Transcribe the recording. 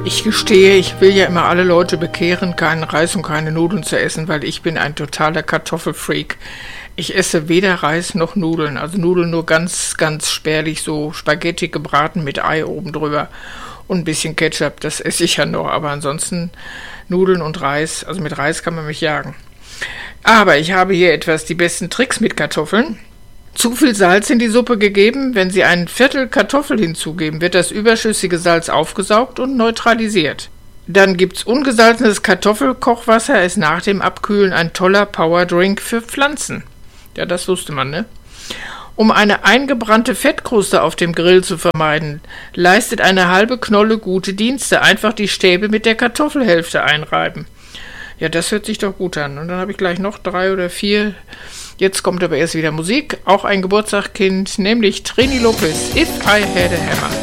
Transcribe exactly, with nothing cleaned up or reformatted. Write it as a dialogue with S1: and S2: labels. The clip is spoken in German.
S1: Ich gestehe, ich will ja immer alle Leute bekehren, keinen Reis und keine Nudeln zu essen, weil ich bin ein totaler Kartoffelfreak. Ich esse weder Reis noch Nudeln, also Nudeln nur ganz, ganz spärlich, so Spaghetti gebraten mit Ei oben drüber und ein bisschen Ketchup, das esse ich ja noch, aber ansonsten Nudeln und Reis, also mit Reis kann man mich jagen. Aber ich habe hier etwas, die besten Tricks mit Kartoffeln. Zu viel Salz in die Suppe gegeben. Wenn Sie ein Viertel Kartoffel hinzugeben, wird das überschüssige Salz aufgesaugt und neutralisiert. Dann gibt's ungesalzenes Kartoffelkochwasser, ist nach dem Abkühlen ein toller Powerdrink für Pflanzen. Ja, das wusste man, ne? Um eine eingebrannte Fettkruste auf dem Grill zu vermeiden, leistet eine halbe Knolle gute Dienste. Einfach die Stäbe mit der Kartoffelhälfte einreiben. Ja, das hört sich doch gut an. Und dann habe ich gleich noch drei oder vier. Jetzt kommt aber erst wieder Musik. Auch ein Geburtstagskind, nämlich Trini Lopez, If I Had a Hammer.